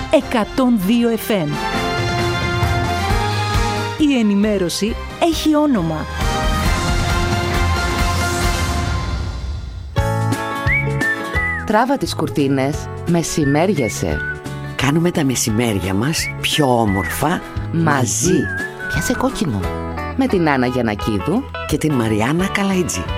102 FM. Η ενημέρωση έχει όνομα. Τράβα τις κουρτίνες, μεσημέριασε. Κάνουμε τα μεσημέρια μας πιο όμορφα μαζί. Πιάσε κόκκινο. Με την Άννα Γιαννακίδου και την Μαριάννα Καλαϊτζή.